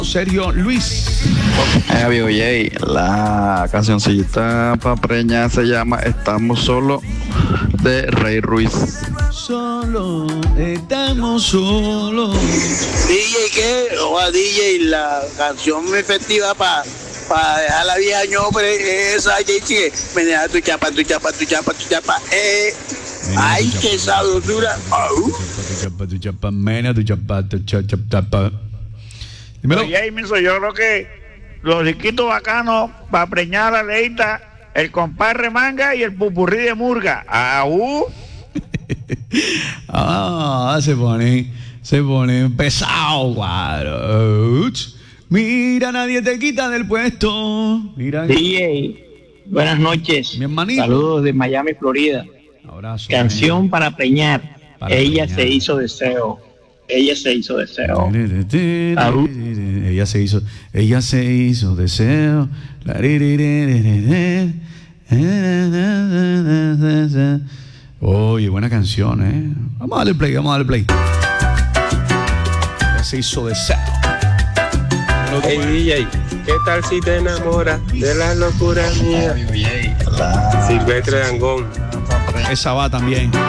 Sergio Luis. Viejo Jay, la cancioncita pa' preñar se llama Estamos Solos de Rey Ruiz. Solo, estamos solos. DJ, ¿qué? DJ, la canción efectiva para dejar la vieja ñobre, esa, que me deja tu chapa. Ay, qué sabrosura. Tu chapa, mena, tu chapa. Dímelo. Oye, yo creo que los riquitos bacanos para preñar a la leita, el compadre manga y el pupurrí de murga. Se pone pesado, claro. Mira, nadie te quita del puesto. Mira. DJ, buenas noches. Mi hermanito. Saludos de Miami, Florida. Abrazo. Canción para preñar. Ella se hizo deseo. Ella se hizo deseo. Oye, buena canción, Vamos a darle play. Ella se hizo deseo. Hey DJ, ¿qué tal si te enamoras de las locuras mías? Silvestre Dangond. Esa va también.